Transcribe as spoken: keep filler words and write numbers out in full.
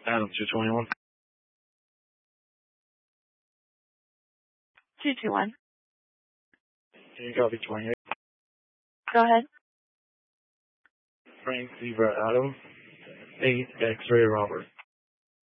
Adam, two twenty-one. two two one. Can you copy twenty-eight? Go ahead. Frank Zebra Adam, eight X-ray Robert.